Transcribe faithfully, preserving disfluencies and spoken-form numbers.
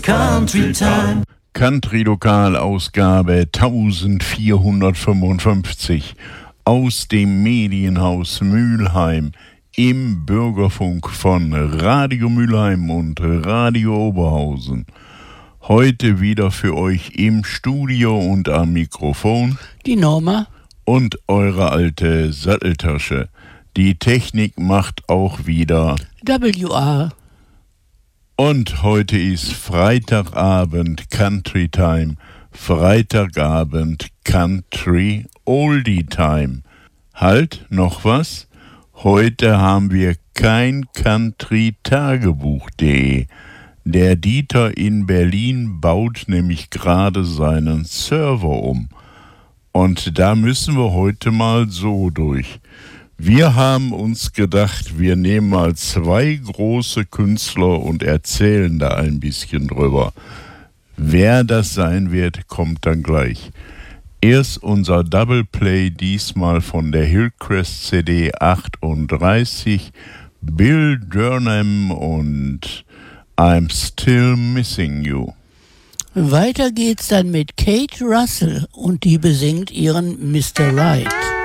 Country Time. Country Lokalausgabe vierzehnhundertfünfundfünfzig aus dem Medienhaus Mülheim im Bürgerfunk von Radio Mülheim und Radio Oberhausen. Heute wieder für euch im Studio und am Mikrofon die Norma und eure alte Satteltasche. Die Technik macht auch wieder W R. Und heute ist Freitagabend Country Time, Freitagabend Country Oldie Time. Halt, noch was? Heute haben wir kein Country-Tagebuch punkt de. Der Dieter in Berlin baut nämlich gerade seinen Server um. Und da müssen wir heute mal so durch. Wir haben uns gedacht, wir nehmen mal zwei große Künstler und erzählen da ein bisschen drüber. Wer das sein wird, kommt dann gleich. Erst unser Double Play, diesmal von der Hillcrest C D achtunddreißig, Bill Durham und I'm Still Missing You. Weiter geht's dann mit Kate Russell und die besingt ihren Mister Right.